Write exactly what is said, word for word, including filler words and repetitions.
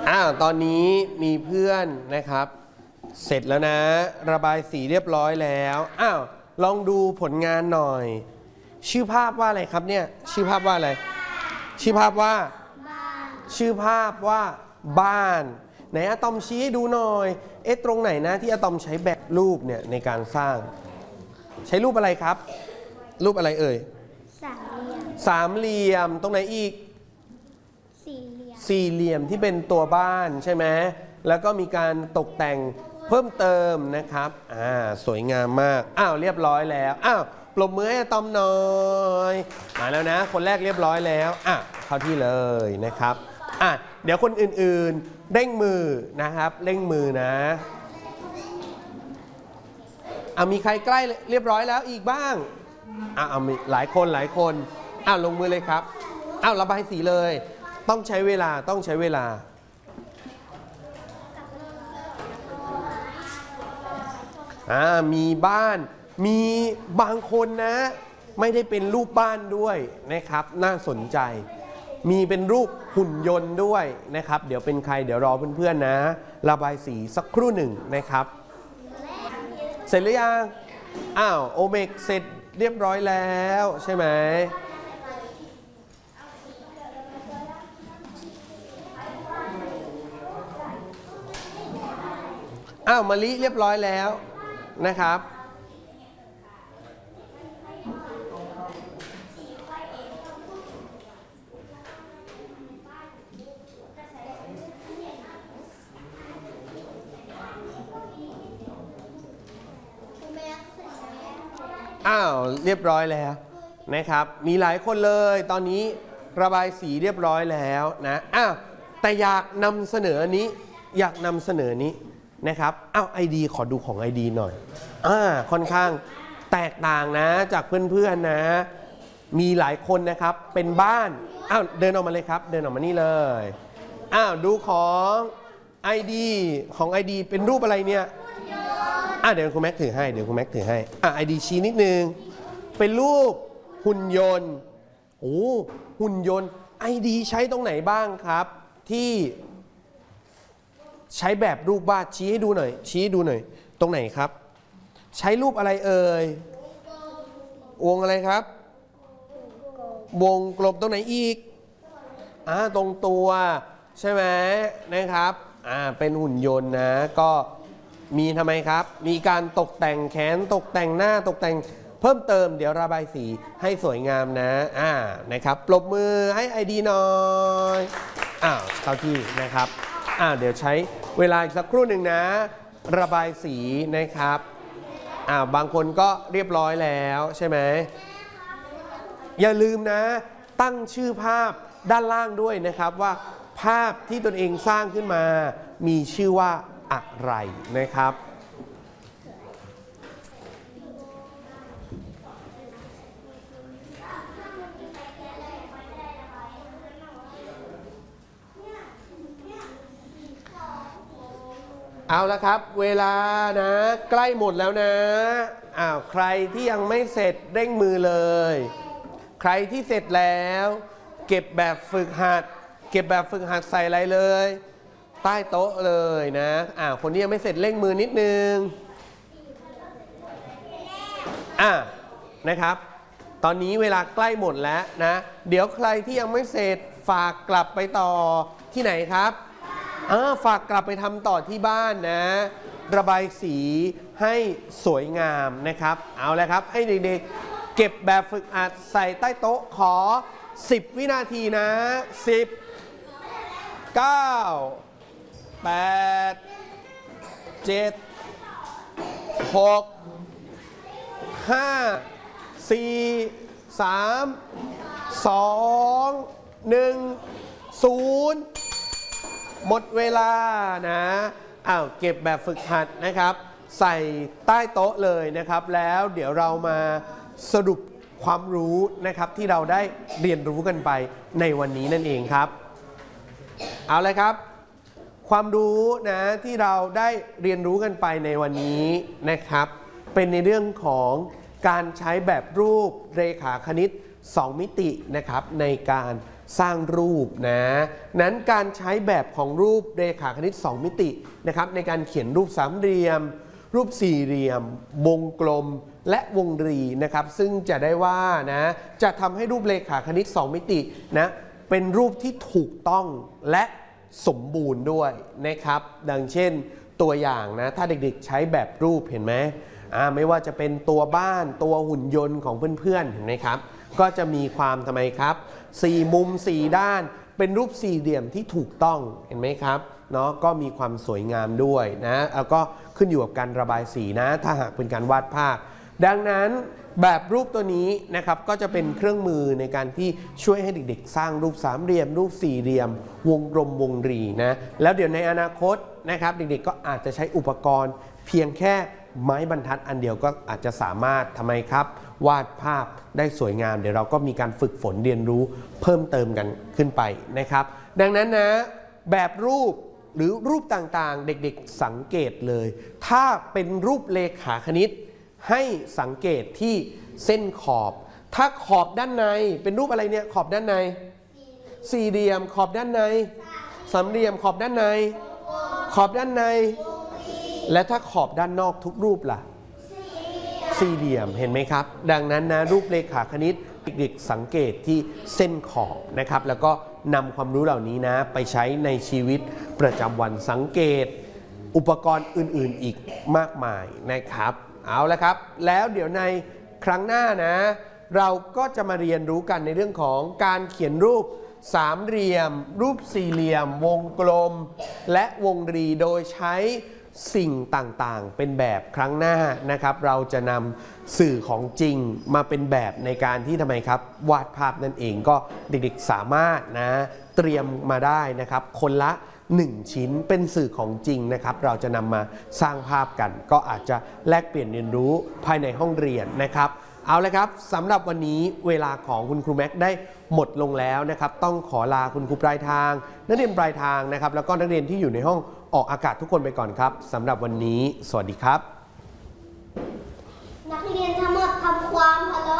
อ้าวตอนนี้มีเพื่อนนะครับเสร็จแล้วนะระบายสีเรียบร้อยแล้วอ้าวลองดูผลงานหน่อยชื่อภาพว่าอะไรครับเนี่ยชื่อภาพว่าอะไรชื่อภาพว่าชื่อภาพว่าบ้านไหนอะตอมชี้ให้ดูหน่อยเอ๊ะตรงไหนนะที่อะตอมใช้แบบรูปเนี่ยในการสร้างใช้รูปอะไรครับรูปอะไรเอ่ยสามเหลี่ยมสามเหลี่ยมตรงไหนอีกสี่เหลี่ยมสี่เหลี่ยมที่เป็นตัวบ้านใช่ไหมแล้วก็มีการตกแต่งเพิ่มเติมนะครับอ่าสวยงามมากอ้าวเรียบร้อยแล้วอ้าวปรบมือให้อะตอมหน่อยมาแล้วนะคนแรกเรียบร้อยแล้วอ่ะเข้าที่เลยนะครับอ่ะเดี๋ยวคนอื่นๆเร่งมือนะครับเร่งมือนะอ่ะมีใครใกล้เรียบร้อยแล้วอีกบ้างอ่ะเอามีหลายคนหลายคนอ้าวลงมือเลยครับอ้าวระบายสีเลยต้องใช้เวลาต้องใช้เวลาอ่ามีบ้านมีบางคนนะไม่ได้เป็นรูปบ้านด้วยนะครับน่าสนใจมีเป็นรูปหุ่นยนต์ด้วยนะครับเดี๋ยวเป็นใครเดี๋ยวรอเพื่อนๆนะระบายสีสักครู่หนึ่งนะครับเสร็จหรือยังอ้าวโอเมกเสร็จเรียบร้อยแล้วใช่ไหมอ้าวมะลิเรียบร้อยแล้วนะครับอ้าวเรียบร้อยแล้วนะครับมีหลายคนเลยตอนนี้ระบายสีเรียบร้อยแล้วนะอ้าวแต่อยากนำเสนออันนี้อยากนำเสนอนี้นะครับอ้าวไอดีขอดูของ ไอ ดี หน่อยอ่าค่อนข้างแตกต่างนะจากเพื่อนๆนะมีหลายคนนะครับเป็นบ้านอ้าวเดินออกมาเลยครับเดินออกมานี่เลยอ้าวดูของ ไอ ดี ของ ไอ ดี เป็นรูปอะไรเนี่ยอ่ะเดี๋ยวคุณแม็กถือให้เดี๋ยวคุณแม็กถือให้อ่ะ ไอ ดี ชี้นิดนึงเป็นรูปหุ่นยนต์โอ้หุ่นยนต์ ไอ ดี ใช้ตรงไหนบ้างครับที่ใช้แบบรูปวาดชี้ให้ดูหน่อยชี้ให้ดูหน่อยตรงไหนครับใช้รูปอะไรเอ่ยวงอะไรครับวงกลมตรงไหนอีกอ่าตรงตัวใช่ไหมนะครับอ่าเป็นหุ่นยนต์นะก็มีทำไมครับมีการตกแต่งแขนตกแต่งหน้าตกแต่งเพิ่มเติมเดี๋ยวระบายสีให้สวยงามนะอ่านะครับปรบมือให้ ไอ ดี หน่อยอ้าวเข้าที่นะครับอ่าเดี๋ยวใช้เวลาอีกสักครู่หนึ่งนะระบายสีนะครับอ่าบางคนก็เรียบร้อยแล้วใช่ไหมอย่าลืมนะตั้งชื่อภาพด้านล่างด้วยนะครับว่าภาพที่ตนเองสร้างขึ้นมามีชื่อว่าอะไรนะครับเอาละครับเวลานะใกล้หมดแล้วนะอ้าวใครที่ยังไม่เสร็จเร่งมือเลยใครที่เสร็จแล้วเก็บแบบฝึกหัดเก็บแบบฝึกหัดใส่อะไรเลยใต้โต๊ะเลยนะอ้าวคนที่ยังไม่เสร็จเร่งมือนิดนึงอ่ะนะครับตอนนี้เวลาใกล้หมดแล้วนะเดี๋ยวใครที่ยังไม่เสร็จฝากกลับไปต่อที่ไหนครับอ่าฝากกลับไปทำต่อที่บ้านนะระบายสีให้สวยงามนะครับเอาเลยครับให้เด็กๆเก็บแบบฝึกหัดใส่ใต้โต๊ะขอสิบวินาทีนะสิบ เก้า แปด เจ็ด หก ห้า สี่ สาม สอง หนึ่ง ศูนย์หมดเวลานะอ้าวเก็บแบบฝึกหัดนะครับใส่ใต้โต๊ะเลยนะครับแล้วเดี๋ยวเรามาสรุปความรู้นะครับที่เราได้เรียนรู้กันไปในวันนี้นั่นเองครับเอาเลยครับความรู้นะที่เราได้เรียนรู้กันไปในวันนี้นะครับเป็นในเรื่องของการใช้แบบรูปเรขาคณิตสองมิตินะครับในการสร้างรูปนะนั้นการใช้แบบของรูปเรขาคณิตสองมิตินะครับในการเขียนรูปสามเหลี่ยมรูปสี่เหลี่ยมวงกลมและวงรีนะครับซึ่งจะได้ว่านะจะทำให้รูปเรขาคณิตสองมิตินะเป็นรูปที่ถูกต้องและสมบูรณ์ด้วยนะครับดังเช่นตัวอย่างนะถ้าเด็กๆใช้แบบรูปเห็นไหมอ่าไม่ว่าจะเป็นตัวบ้านตัวหุ่นยนต์ของเพื่อนๆเห็นไหมครับก็จะมีความทำไมครับสี่มุมสี่ด้านเป็นรูปสี่เหลี่ยมที่ถูกต้องเห็นไหมครับเนาะก็มีความสวยงามด้วยนะแล้วก็ขึ้นอยู่กับการระบายสีนะถ้าหากเป็นการวาดภาพดังนั้นแบบรูปตัวนี้นะครับก็จะเป็นเครื่องมือในการที่ช่วยให้เด็กๆสร้างรูปสามเหลี่ยมรูปสี่เหลี่ยมวงกลมวงรีนะแล้วเดี๋ยวในอนาคตนะครับเด็กๆก็อาจจะใช้อุปกรณ์เพียงแค่ไม้บรรทัดอันเดียวก็อาจจะสามารถทำไมครับวาดภาพได้สวยงามเดี๋ยวเราก็มีการฝึกฝนเรียนรู้เพิ่มเติมกันขึ้นไปนะครับดังนั้นนะแบบรูปหรือรูปต่างๆเด็กๆสังเกตเลยถ้าเป็นรูปเรขาคณิตให้สังเกตที่เส้นขอบถ้าขอบด้านในเป็นรูปอะไรเนี่ยขอบด้านในสี่เหลี่ยมขอบด้านในสามเหลี่ยมขอบด้านในขอบด้านในและถ้าขอบด้านนอกทุกรูปล่ะสี่เหลี่ยมเห็นไหมครับดังนั้นนะรูปเรขาคณิตเด็กๆสังเกตที่เส้นขอบนะครับแล้วก็นำความรู้เหล่านี้นะไปใช้ในชีวิตประจำวันสังเกตอุปกรณ์อื่นๆอีกมากมายนะครับเอาละครับแล้วเดี๋ยวในครั้งหน้านะเราก็จะมาเรียนรู้กันในเรื่องของการเขียนรูปสามเหลี่ยมรูปสี่เหลี่ยมวงกลมและวงรีโดยใช้สิ่งต่างๆเป็นแบบครั้งหน้านะครับเราจะนำสื่อของจริงมาเป็นแบบในการที่ทำไมครับวาดภาพนั่นเองก็เด็กๆสามารถนะเตรียมมาได้นะครับคนละหนึ่งชิ้นเป็นสื่อของจริงนะครับเราจะนำมาสร้างภาพกันก็อาจจะแลกเปลี่ยนเรียนรู้ภายในห้องเรียนนะครับเอาละครับสำหรับวันนี้เวลาของคุณครูแม็กได้หมดลงแล้วนะครับต้องขอลาคุณครูปลายทางนักเรียนปลายทางนะครับแล้วก็นักเรียนที่อยู่ในห้องออกอากาศทุกคนไปก่อนครับสำหรับวันนี้สวัสดีครับนักเรียนทั้งหมดทำความเคาร